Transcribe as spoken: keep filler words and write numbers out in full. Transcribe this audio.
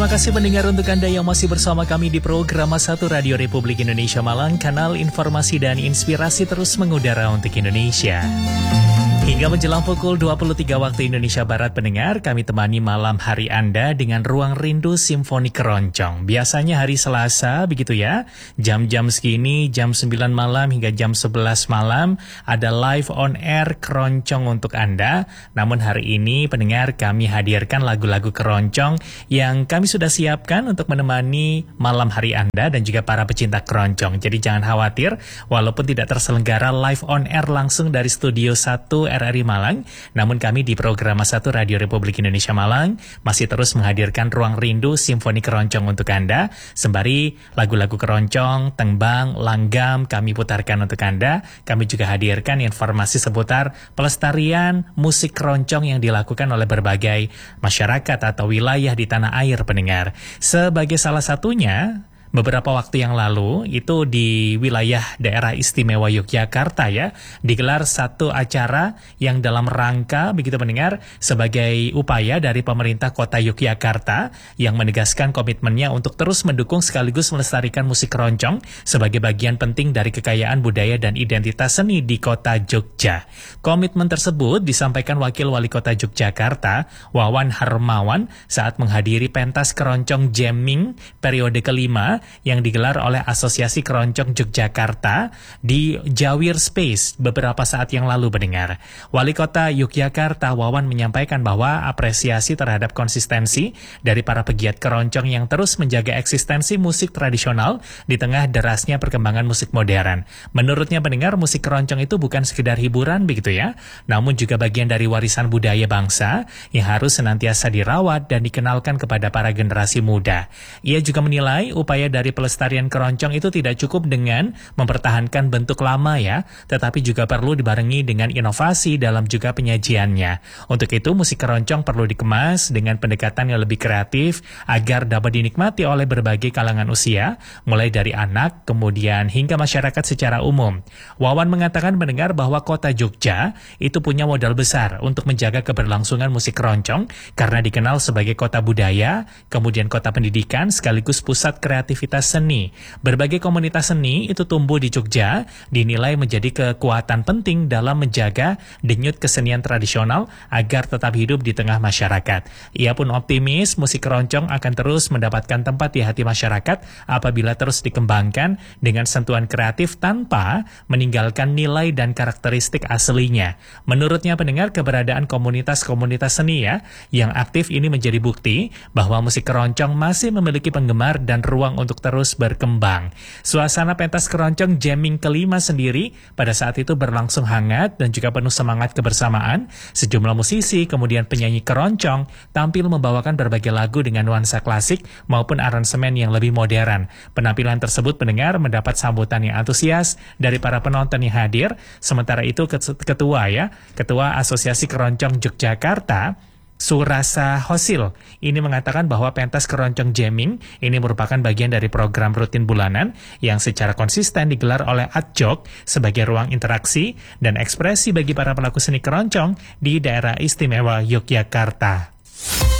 Terima kasih pendengar untuk Anda yang masih bersama kami di program satu Radio Republik Indonesia Malang, kanal informasi dan inspirasi terus mengudara untuk Indonesia. Hingga menjelang pukul dua puluh tiga waktu Indonesia Barat, pendengar, kami temani malam hari Anda dengan Ruang Rindu Simfoni Keroncong. Biasanya hari Selasa, begitu ya, jam-jam segini, jam sembilan malam hingga jam sebelas malam, ada live on air Keroncong untuk Anda. Namun hari ini, pendengar, kami hadirkan lagu-lagu Keroncong yang kami sudah siapkan untuk menemani malam hari Anda dan juga para pecinta Keroncong. Jadi jangan khawatir, walaupun tidak terselenggara live on air langsung dari Studio satu R R I Malang, namun kami di program satu Radio Republik Indonesia Malang masih terus menghadirkan Ruang Rindu Simfoni Keroncong untuk Anda. Sembari lagu-lagu Keroncong, Tengbang, Langgam kami putarkan untuk Anda, kami juga hadirkan informasi seputar pelestarian musik keroncong yang dilakukan oleh berbagai masyarakat atau wilayah di tanah air, pendengar. Sebagai salah satunya, beberapa waktu yang lalu, itu di wilayah daerah istimewa Yogyakarta ya, digelar satu acara yang dalam rangka, begitu pendengar, sebagai upaya dari pemerintah kota Yogyakarta yang menegaskan komitmennya untuk terus mendukung sekaligus melestarikan musik keroncong sebagai bagian penting dari kekayaan budaya dan identitas seni di kota Jogja. Komitmen tersebut disampaikan Wakil Wali Kota Yogyakarta, Wawan Harmawan, saat menghadiri pentas keroncong jamming periode kelima yang digelar oleh Asosiasi Keroncong Yogyakarta di Jawir Space beberapa saat yang lalu, pendengar. Wali Kota Yogyakarta Wawan menyampaikan bahwa apresiasi terhadap konsistensi dari para pegiat keroncong yang terus menjaga eksistensi musik tradisional di tengah derasnya perkembangan musik modern. Menurutnya, pendengar, musik keroncong itu bukan sekedar hiburan, begitu ya, namun juga bagian dari warisan budaya bangsa yang harus senantiasa dirawat dan dikenalkan kepada para generasi muda. Ia juga menilai upaya dari pelestarian keroncong itu tidak cukup dengan mempertahankan bentuk lama ya, tetapi juga perlu dibarengi dengan inovasi dalam juga penyajiannya. Untuk itu, musik keroncong perlu dikemas dengan pendekatan yang lebih kreatif agar dapat dinikmati oleh berbagai kalangan usia, mulai dari anak, kemudian hingga masyarakat secara umum. Wawan mengatakan, mendengar, bahwa kota Jogja itu punya modal besar untuk menjaga keberlangsungan musik keroncong karena dikenal sebagai kota budaya, kemudian kota pendidikan, sekaligus pusat kreatif aktivitas seni. Berbagai komunitas seni itu tumbuh di Jogja, dinilai menjadi kekuatan penting dalam menjaga denyut kesenian tradisional agar tetap hidup di tengah masyarakat. Ia pun optimis musik keroncong akan terus mendapatkan tempat di hati masyarakat apabila terus dikembangkan dengan sentuhan kreatif tanpa meninggalkan nilai dan karakteristik aslinya. Menurutnya, pendengar, keberadaan komunitas-komunitas seni ya yang aktif ini menjadi bukti bahwa musik keroncong masih memiliki penggemar dan ruang untuk untuk terus berkembang. Suasana pentas keroncong jamming kelima sendiri pada saat itu berlangsung hangat dan juga penuh semangat kebersamaan. Sejumlah musisi, kemudian penyanyi keroncong tampil membawakan berbagai lagu dengan nuansa klasik maupun aransemen yang lebih modern. Penampilan tersebut, pendengar, mendapat sambutan yang antusias dari para penonton yang hadir. Sementara itu, ketua ya, Ketua Asosiasi Keroncong Yogyakarta, Surasa Hosil, ini mengatakan bahwa pentas keroncong jamming ini merupakan bagian dari program rutin bulanan yang secara konsisten digelar oleh Adjok sebagai ruang interaksi dan ekspresi bagi para pelaku seni keroncong di daerah istimewa Yogyakarta.